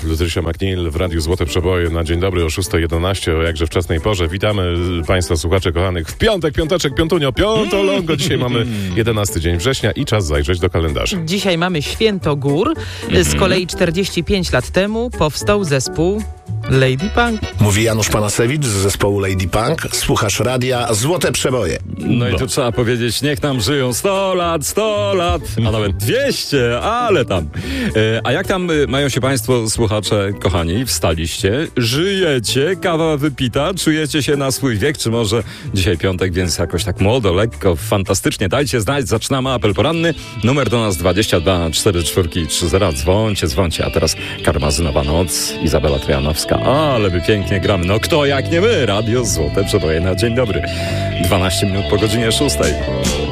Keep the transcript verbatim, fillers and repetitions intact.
Lutrysia McNeil w Radiu Złote Przeboje na dzień dobry o szósta jedenaście, o jakże wczesnej porze. Witamy Państwa słuchaczy kochanych w piątek, piąteczek, piątunio, piątolongo. Dzisiaj mamy jedenasty dzień września i czas zajrzeć do kalendarza. Dzisiaj mamy Święto Gór. Z kolei czterdzieści pięć lat temu powstał zespół Lady Punk. Mówi Janusz Panasewicz z zespołu Lady Punk. Słuchasz Radia Złote Przeboje. No i tu trzeba powiedzieć, niech nam żyją sto lat, sto lat, a nawet dwieście, ale tam. E, a jak tam mają się Państwo, słuchacze kochani? Wstaliście, żyjecie, kawa wypita, czujecie się na swój wiek, czy może dzisiaj piątek, więc jakoś tak młodo, lekko, fantastycznie. Dajcie znać, zaczynamy apel poranny. Numer do nas dwadzieścia dwa cztery cztery trzy zero. Dzwońcie, dzwońcie. A teraz Karmazynowa Noc, Izabela Trojanowska. Ale by pięknie gramy. No kto jak nie my? Radio Złote Przeboje na dzień dobry. dwanaście minut po godzinie szóstej.